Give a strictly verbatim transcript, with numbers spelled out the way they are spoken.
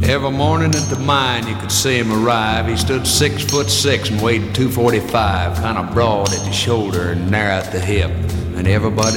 Every morning at the mine you could see him arrive. He stood six foot six and weighed two forty-five, kind of broad at the shoulder and narrow at the hip. And everybody